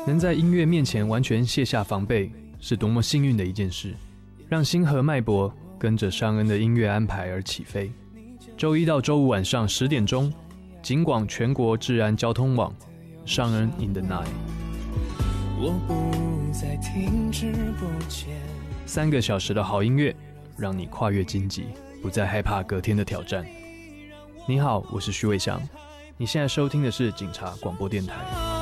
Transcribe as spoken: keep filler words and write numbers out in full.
能在音乐面前完全卸下防备，是多么幸运的一件事，让星河脉搏跟着尚恩的音乐安排而起飞。周一到周五晚上十点钟，警广全国治安交通网，尚恩 in the night。 我不再停止不前， 三个小时的好音乐，让你跨越荆棘，不再害怕隔天的挑战。你好，我是徐伟翔，你现在收听的是警察广播电台。